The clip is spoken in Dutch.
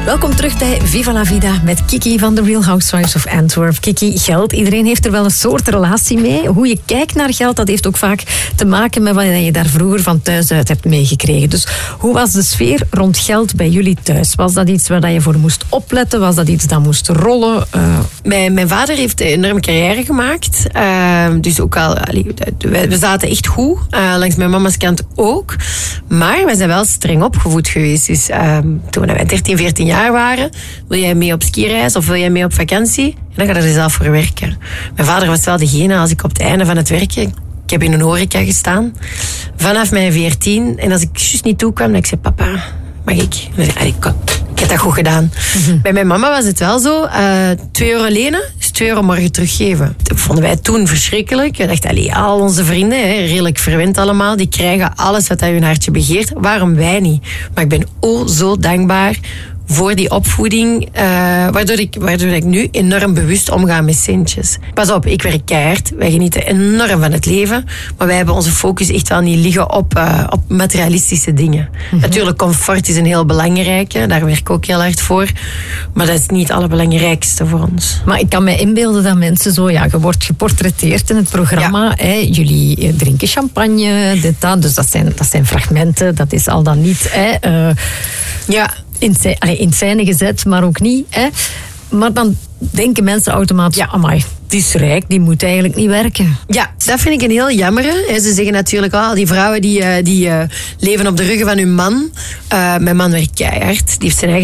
Welkom terug bij Viva la Vida met Kiki van The Real Housewives of Antwerp. Kiki, geld, iedereen heeft er wel een soort relatie mee. Hoe je kijkt naar geld, dat heeft ook vaak te maken met wat je daar vroeger van thuis uit hebt meegekregen. Dus hoe was de sfeer rond geld bij jullie thuis? Was dat iets waar je voor moest opletten? Was dat iets dat moest rollen? Mijn vader heeft een enorme carrière gemaakt. Dus ook al, we zaten echt goed. Langs mijn mama's kant ook. Maar we zijn wel streng opgevoed geweest. Dus toen wij 13, 14 jaar waren, wil jij mee op skireis of wil jij mee op vakantie? En dan ga je er zelf voor werken. Mijn vader was wel degene, als ik op het einde van het werken, ik heb in een horeca gestaan, vanaf mijn 14, en als ik juist niet toe kwam, dan ik zei, papa, mag ik? En dan zei ik heb dat goed gedaan. Mm-hmm. Bij mijn mama was het wel zo, 2 euro lenen, dus 2 euro morgen teruggeven. Dat vonden wij toen verschrikkelijk. Ik dacht, al onze vrienden, redelijk verwend allemaal, die krijgen alles wat hun hartje begeert. Waarom wij niet? Maar ik ben zo dankbaar voor die opvoeding, waardoor ik nu enorm bewust omga met centjes. Pas op, ik werk keihard. Wij genieten enorm van het leven. Maar wij hebben onze focus echt wel niet liggen op materialistische dingen. Mm-hmm. Natuurlijk, comfort is een heel belangrijke. Daar werk ik ook heel hard voor. Maar dat is niet het allerbelangrijkste voor ons. Maar ik kan me inbeelden dat mensen zo, je wordt geportretteerd in het programma. Ja. Jullie drinken champagne, dit, dat. Dus dat zijn fragmenten. Dat is al dan niet. Ja. In scène gezet, maar ook niet. Maar dan denken mensen automatisch, amai, die is rijk, die moet eigenlijk niet werken. Ja, dat vind ik een heel jammere. Ze zeggen natuurlijk, die vrouwen die leven op de ruggen van hun man. Mijn man werkt keihard, die heeft zijn eigen